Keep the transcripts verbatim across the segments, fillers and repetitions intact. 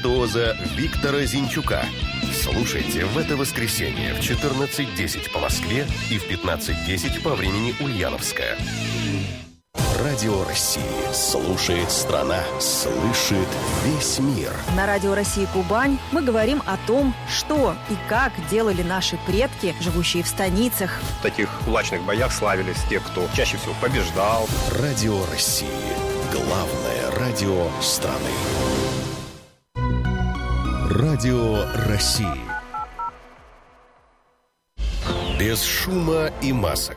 виртуоза Виктора Зинчука. Слушайте в это воскресенье в четырнадцать десять по Москве и в пятнадцать десять по времени Ульяновска. Радио России. Слушает страна. Слышит весь мир. На Радио России Кубань мы говорим о том, что и как делали наши предки, живущие в станицах. В таких кулачных боях славились те, кто чаще всего побеждал. Радио России. Главное радио страны. Радио России. Без шума и масок.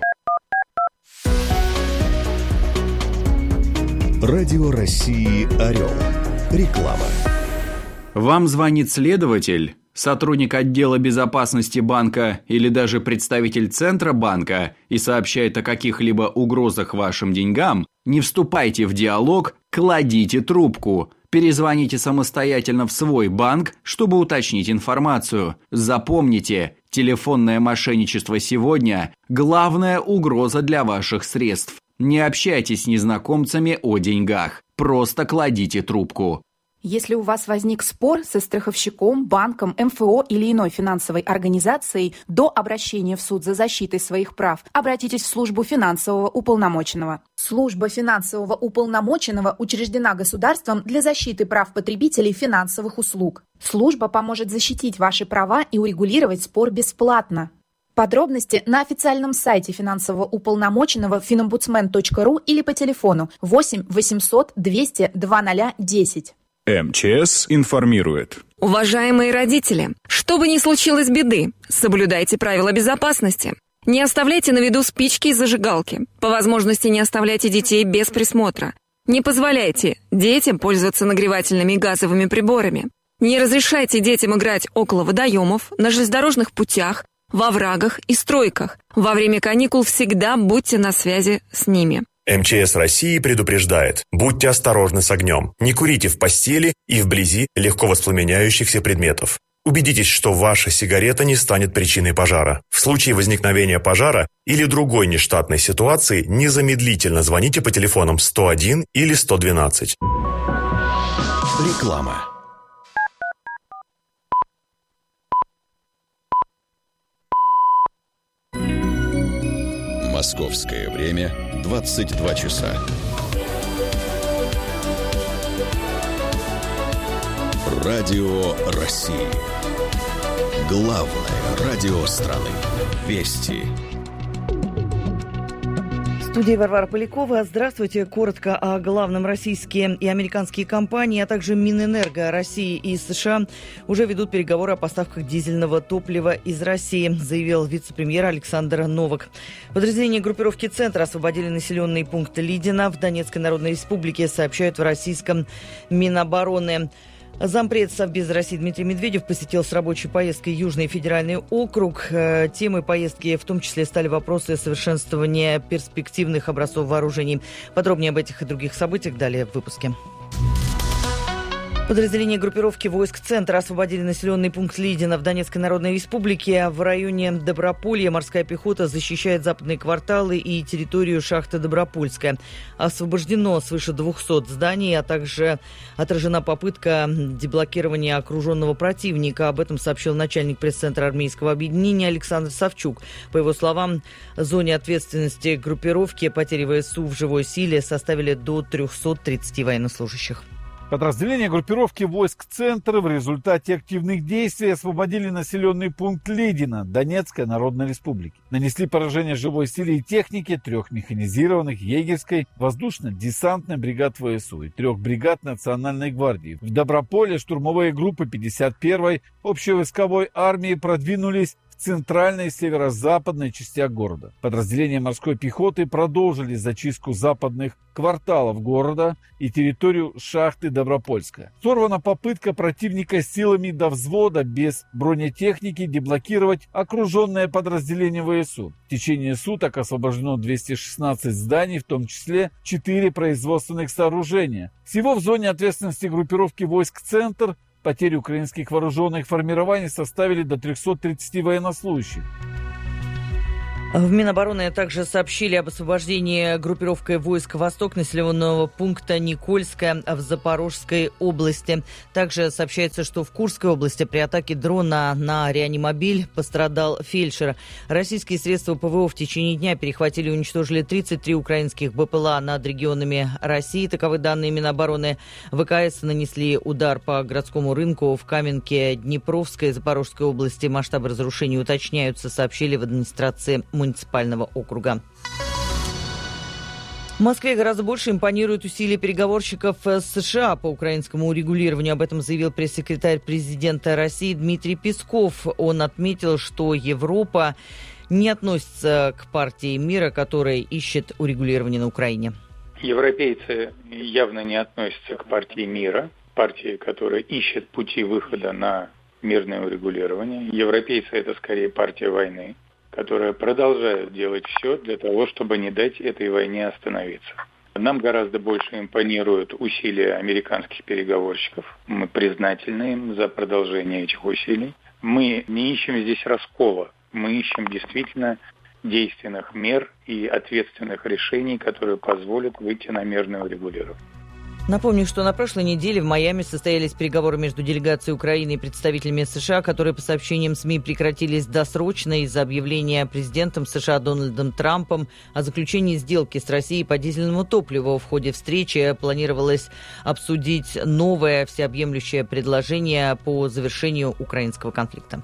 Радио России «Орел». Реклама. Вам звонит следователь, сотрудник отдела безопасности банка или даже представитель центра банка и сообщает о каких-либо угрозах вашим деньгам? Не вступайте в диалог, кладите трубку. Перезвоните самостоятельно в свой банк, чтобы уточнить информацию. Запомните, телефонное мошенничество сегодня – главная угроза для ваших средств. Не общайтесь с незнакомцами о деньгах. Просто кладите трубку. Если у вас возник спор со страховщиком, банком, эм эф о или иной финансовой организацией, до обращения в суд за защитой своих прав обратитесь в службу финансового уполномоченного. Служба финансового уполномоченного учреждена государством для защиты прав потребителей финансовых услуг. Служба поможет защитить ваши права и урегулировать спор бесплатно. Подробности на официальном сайте финансового уполномоченного финомбудсмен точка ру или по телефону восемь восемьсот двести два ноль десять. эм че эс информирует. Уважаемые родители, что бы ни случилось беды, соблюдайте правила безопасности. Не оставляйте на виду спички и зажигалки. По возможности не оставляйте детей без присмотра. Не позволяйте детям пользоваться нагревательными газовыми приборами. Не разрешайте детям играть около водоемов, на железнодорожных путях, во оврагах и стройках. Во время каникул всегда будьте на связи с ними. эм че эс России предупреждает: будьте осторожны с огнем. Не курите в постели и вблизи легко воспламеняющихся предметов. Убедитесь, что ваша сигарета не станет причиной пожара. В случае возникновения пожара или другой нештатной ситуации незамедлительно звоните по телефонам сто один или сто двенадцать. Реклама. Московское время двадцать два часа. Радио России. Главное радио страны. Вести. В студии Варвара Полякова. Здравствуйте. Коротко о главном. Российские и американские компании, а также Минэнерго России и США уже ведут переговоры о поставках дизельного топлива из России, заявил вице-премьер Александр Новак. Подразделения группировки «Центр» освободили населенный пункт Лидино в Донецкой Народной Республике, сообщают в российском Минобороны. Зампред Совбеза России Дмитрий Медведев посетил с рабочей поездкой Южный федеральный округ. Темой поездки в том числе стали вопросы совершенствования перспективных образцов вооружений. Подробнее об этих и других событиях далее в выпуске. Подразделения группировки войск «Центр» освободили населенный пункт Лидино в Донецкой Народной Республике. В районе Доброполья морская пехота защищает западные кварталы и территорию шахты Добропольская. Освобождено свыше двухсот зданий, а также отражена попытка деблокирования окруженного противника. Об этом сообщил начальник пресс-центра армейского объединения Александр Савчук. По его словам, в зоне ответственности группировки потери ВСУ в живой силе составили до трехсот тридцати военнослужащих. Подразделения группировки войск «Центр» в результате активных действий освободили населенный пункт Лидино Донецкой Народной Республики. Нанесли поражение живой силе и технике трех механизированных егерской воздушно-десантной бригад ВСУ и трех бригад Национальной гвардии. В Доброполе штурмовые группы пятьдесят первой общевойсковой армии продвинулись в центральной и северо-западной частях города. Подразделения морской пехоты продолжили зачистку западных кварталов города и территорию шахты Добропольская. Сорвана попытка противника силами до взвода без бронетехники деблокировать окруженное подразделение ВСУ. В течение суток освобождено двести шестнадцать зданий, в том числе четыре производственных сооружения. Всего в зоне ответственности группировки войск «Центр» потери украинских вооруженных формирований составили до трехсот тридцати военнослужащих. В Минобороны также сообщили об освобождении группировкой войск «Восток» населенного пункта Никольское в Запорожской области. Также сообщается, что в Курской области при атаке дрона на реанимобиль пострадал фельдшер. Российские средства ПВО в течение дня перехватили и уничтожили тридцать три украинских БПЛА над регионами России. Таковы данные Минобороны. ВКС нанесли удар по городскому рынку в Каменке Днепровской Запорожской области. Масштабы разрушений уточняются, сообщили в администрации муниципального округа. В Москве гораздо больше импонируют усилия переговорщиков США по украинскому урегулированию. Об этом заявил пресс-секретарь президента России Дмитрий Песков. Он отметил, что Европа не относится к партии мира, которая ищет урегулирование на Украине. Европейцы явно не относятся к партии мира, партии, которая ищет пути выхода на мирное урегулирование. Европейцы – это скорее партия войны, которые продолжают делать все для того, чтобы не дать этой войне остановиться. Нам гораздо больше импонируют усилия американских переговорщиков. Мы признательны им за продолжение этих усилий. Мы не ищем здесь раскола. Мы ищем действительно действенных мер и ответственных решений, которые позволят выйти на мирное урегулирование. Напомню, что на прошлой неделе в Майами состоялись переговоры между делегацией Украины и представителями США, которые, по сообщениям СМИ, прекратились досрочно из-за объявления президентом США Дональдом Трампом о заключении сделки с Россией по дизельному топливу. В ходе встречи планировалось обсудить новое всеобъемлющее предложение по завершению украинского конфликта.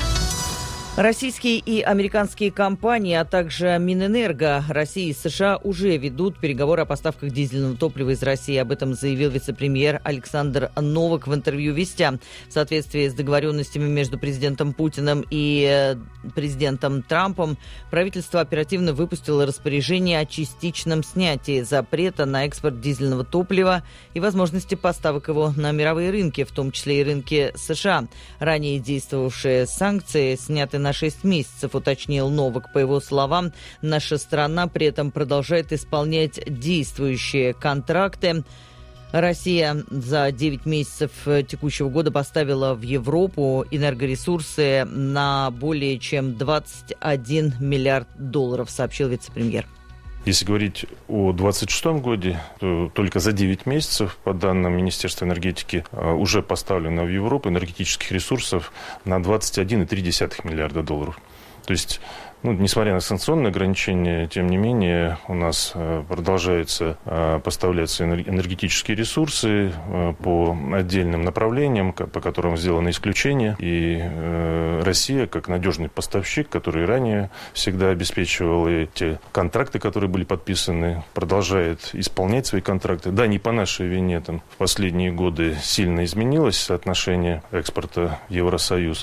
Российские и американские компании, а также Минэнерго России и США уже ведут переговоры о поставках дизельного топлива из России. Об этом заявил вице-премьер Александр Новак в интервью «Вестям». В соответствии с договоренностями между президентом Путиным и президентом Трампом, правительство оперативно выпустило распоряжение о частичном снятии запрета на экспорт дизельного топлива и возможности поставок его на мировые рынки, в том числе и рынки США. Ранее действовавшие санкции сняты на шесть месяцев, уточнил Новак. По его словам, наша страна при этом продолжает исполнять действующие контракты. Россия за девять месяцев текущего года поставила в Европу энергоресурсы на более чем двадцать один миллиард долларов, сообщил вице-премьер. Если говорить о двадцать шестом году, то только за девять месяцев, по данным Министерства энергетики, уже поставлено в Европу энергетических ресурсов на двадцать один целых три десятых миллиарда долларов. То есть, ну, несмотря на санкционные ограничения, тем не менее, у нас продолжаются поставляться энергетические ресурсы по отдельным направлениям, по которым сделано исключение. И Россия, как надежный поставщик, который ранее всегда обеспечивал эти контракты, которые были подписаны, продолжает исполнять свои контракты. Да, не по нашей вине, там в последние годы сильно изменилось соотношение экспорта в Евросоюз.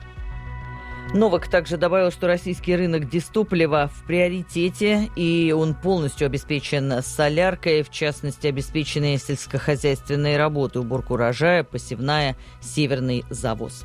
Новак также добавил, что российский рынок дистоплива в приоритете, и он полностью обеспечен соляркой, в частности, обеспечены сельскохозяйственные работы, уборка урожая, посевная, северный завоз.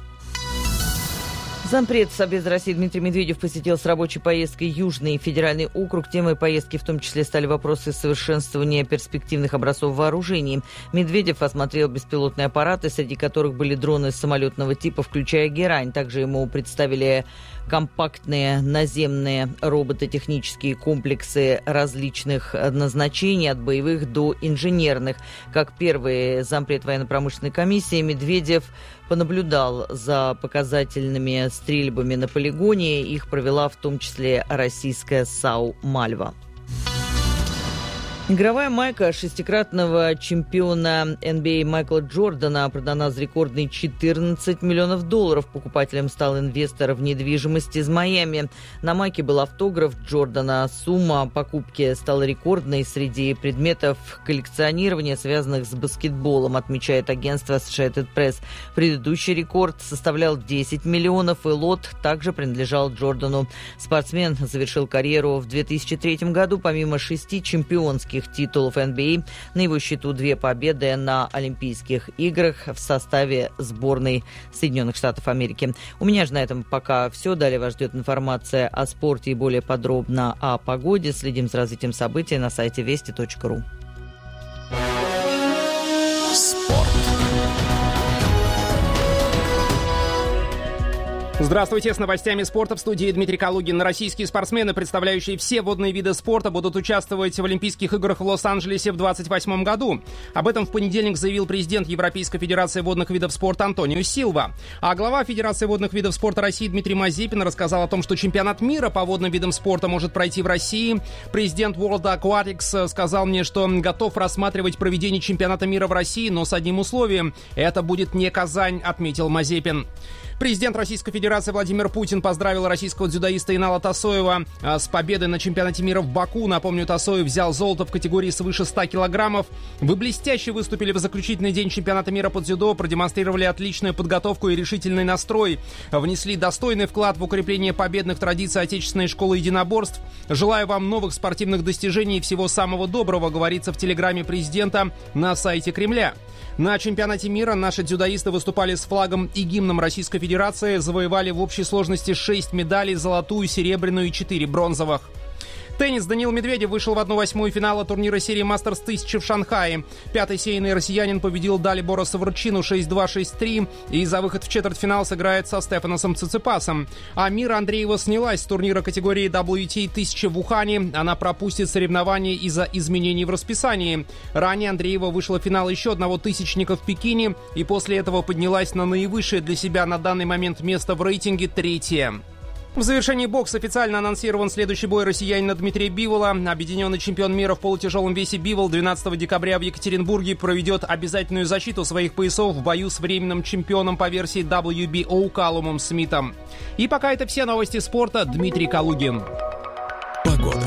Зампред Совбеза России Дмитрий Медведев посетил с рабочей поездкой Южный федеральный округ. Темой поездки в том числе стали вопросы совершенствования перспективных образцов вооружений. Медведев осмотрел беспилотные аппараты, среди которых были дроны самолетного типа, включая «Герань». Также ему представили компактные наземные робототехнические комплексы различных назначений, от боевых до инженерных. Как первый зампред военно-промышленной комиссии, Медведев понаблюдал за показательными стрельбами на полигоне. Их провела в том числе российская САУ «Мальва». Игровая майка шестикратного чемпиона эн би эй Майкла Джордана продана за рекордные четырнадцать миллионов долларов. Покупателем стал инвестор в недвижимость из Майами. На майке был автограф Джордана. Сумма покупки стала рекордной среди предметов коллекционирования, связанных с баскетболом, отмечает агентство Associated Press. Предыдущий рекорд составлял десять миллионов, и лот также принадлежал Джордану. Спортсмен завершил карьеру в две тысячи третьем году. Помимо шести чемпионских титулов эн би эй, на его счету две победы на Олимпийских играх в составе сборной Соединенных Штатов Америки. У меня же на этом пока все. Далее вас ждет информация о спорте и более подробно о погоде. Следим за развитием событий на сайте вести точка ру. Спорт. Здравствуйте, с новостями спорта в студии Дмитрий Калугин. Российские спортсмены, представляющие все водные виды спорта, будут участвовать в Олимпийских играх в Лос-Анджелесе в двадцать восьмом году. Об этом в понедельник заявил президент Европейской федерации водных видов спорта Антонио Силва. А глава Федерации водных видов спорта России Дмитрий Мазепин рассказал о том, что чемпионат мира по водным видам спорта может пройти в России. Президент World Aquatics сказал мне, что готов рассматривать проведение чемпионата мира в России, но с одним условием. Это будет не Казань, отметил Мазепин. Президент Российской Федерации Владимир Путин поздравил российского дзюдоиста Инала Тасоева с победой на чемпионате мира в Баку. Напомню, Тасоев взял золото в категории свыше ста килограммов. Вы блестяще выступили в заключительный день чемпионата мира по дзюдо, продемонстрировали отличную подготовку и решительный настрой. Внесли достойный вклад в укрепление победных традиций Отечественной школы единоборств. Желаю вам новых спортивных достижений и всего самого доброго, говорится в телеграме президента на сайте Кремля. На чемпионате мира наши дзюдоисты выступали с флагом и гимном Российской Федерации, завоевали в общей сложности шесть медалей, золотую, серебряную и четыре бронзовых. Теннис. Даниил Медведев вышел в одну восьмую финала турнира серии Мастерс тысяча в Шанхае. Пятый сейный россиянин победил Далибора Саврчину шесть-два, шесть-три и за выход в четвертьфинал сыграет со Стефаносом Циципасом. А Мира Андреева снялась с турнира категории дабл ю ти тысяча в Ухане. Она пропустит соревнования из-за изменений в расписании. Ранее Андреева вышла в финал еще одного тысячника в Пекине и после этого поднялась на наивысшее для себя на данный момент место в рейтинге, третье. В завершении бокс официально анонсирован следующий бой россиянина Дмитрия Бивола. Объединенный чемпион мира в полутяжелом весе Бивол двенадцатого декабря в Екатеринбурге проведет обязательную защиту своих поясов в бою с временным чемпионом по версии дабл ю би о Калумом Смитом. И пока это все новости спорта. Дмитрий Калугин. Погода.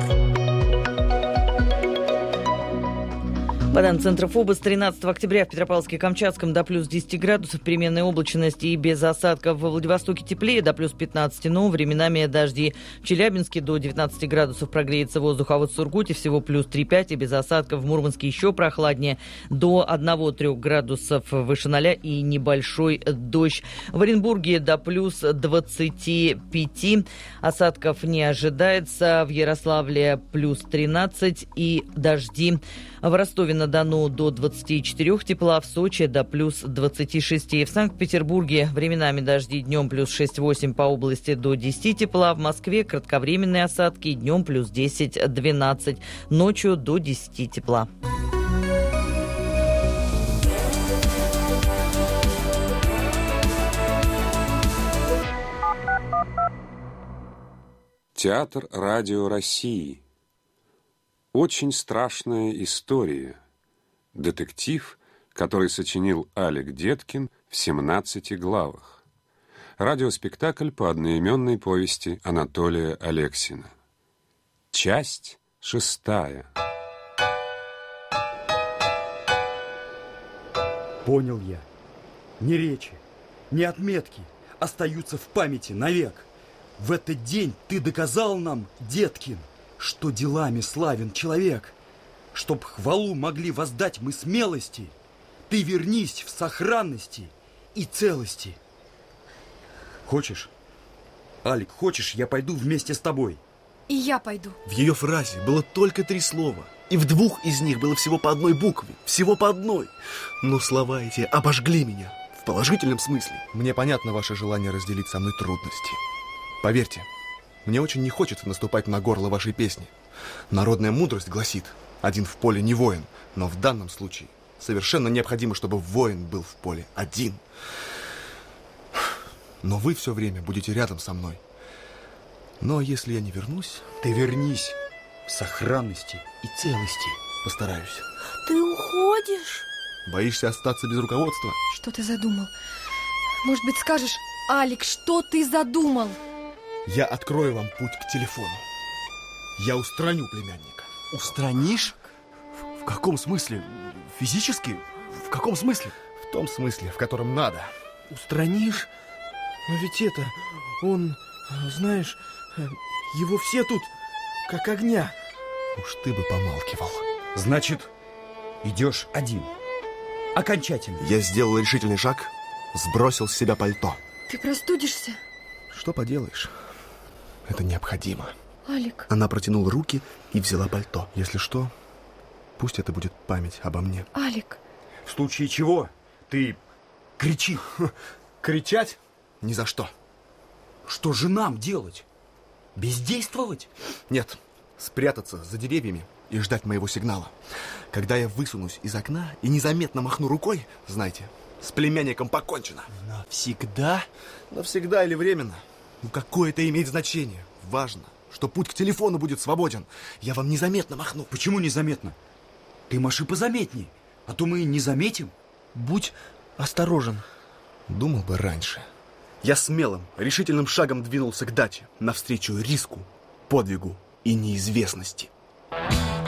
По данным Центра ФОБОС, тринадцатого октября в Петропавловске-Камчатском до плюс десяти градусов, переменная облачность и без осадков. Во Владивостоке теплее, до плюс пятнадцати, но временами дожди. В Челябинске до девятнадцати градусов прогреется воздух, а вот в Сургуте всего плюс три-пять и без осадков. В Мурманске еще прохладнее, до одного-трёх градусов выше ноля и небольшой дождь. В Оренбурге до плюс двадцати пяти, осадков не ожидается. В Ярославле плюс тринадцать и дожди. В Ростове-на-Дону до двадцати четырёх тепла, в Сочи до плюс двадцати шести. В Санкт-Петербурге временами дожди, днем плюс шесть-восемь, по области до десяти тепла. В Москве кратковременные осадки, днем плюс десять-двенадцать, ночью до десяти тепла. Театр радио России. Очень страшная история. Детектив, который сочинил Алек Деткин в семнадцати главах. Радиоспектакль по одноименной повести Анатолия Алексина. Часть шестая. Понял я. Ни речи, ни отметки остаются в памяти навек. В этот день ты доказал нам, Деткин, что делами славен человек. Чтоб хвалу могли воздать мы смелости, ты вернись в сохранности и целости. Хочешь? Алик, хочешь, я пойду вместе с тобой? И я пойду. В ее фразе было только три слова. И в двух из них было всего по одной букве. Всего по одной. Но слова эти обожгли меня. В положительном смысле. Мне понятно ваше желание разделить со мной трудности. Поверьте, мне очень не хочется наступать на горло вашей песни. Народная мудрость гласит: один в поле не воин. Но в данном случае совершенно необходимо, чтобы воин был в поле один. Но вы все время будете рядом со мной. Но если я не вернусь... Ты вернись в сохранности и целости. Постараюсь. Ты уходишь? Боишься остаться без руководства? Что ты задумал? Может быть, скажешь, Алик, что ты задумал? Я открою вам путь к телефону. Я устраню племянника. Устранишь? В, в каком смысле? Физически? В каком смысле? В том смысле, в котором надо. Устранишь? Но ведь это... Он... Знаешь... Его все тут как огня. Уж ты бы помалкивал. Значит, идешь один. Окончательно. Я сделал решительный шаг, сбросил с себя пальто. Ты простудишься? Что поделаешь? Это необходимо. Алик. Она протянула руки и взяла пальто. Если что, пусть это будет память обо мне. Алик. В случае чего ты кричи. Кричать? Ни за что. Что же нам делать? Бездействовать? Нет, спрятаться за деревьями и ждать моего сигнала. Когда я высунусь из окна и незаметно махну рукой, знаете, с племянником покончено. Навсегда? Навсегда или временно? Ну какое это имеет значение? Важно, что путь к телефону будет свободен. Я вам незаметно махну. Почему незаметно? Ты маши позаметней, а то мы не заметим. Будь осторожен. Думал бы раньше. Я смелым, решительным шагом двинулся к даче, навстречу риску, подвигу и неизвестности.